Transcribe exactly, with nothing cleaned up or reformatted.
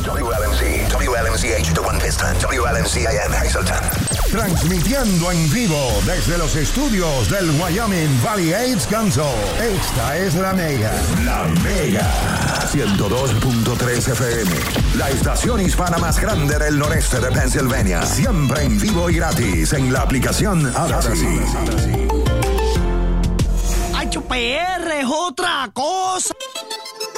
W L M C, W L M C H The One Piston, W L M C A M Hazleton. Transmitiendo en vivo desde los estudios del Wyoming Valley Aids Council. Esta es la Mega. La Mega. ciento dos punto tres F M. La estación hispana más grande del noreste de Pennsylvania. Siempre en vivo y gratis en la aplicación Odyssey. H P R es otra cosa.